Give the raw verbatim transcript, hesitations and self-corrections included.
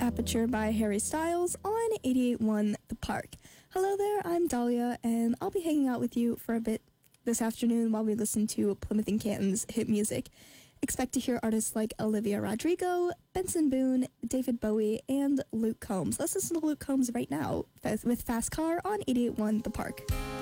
Aperture by Harry Styles on eighty-eight point one The Park. Hello there, I'm Dahlia, and I'll be hanging out with you for a bit this afternoon while we listen to Plymouth and Canton's hit music. Expect to hear artists like Olivia Rodrigo, Benson Boone, David Bowie, and Luke Combs. Let's listen to Luke Combs right now with Fast Car on eighty-eight point one The Park.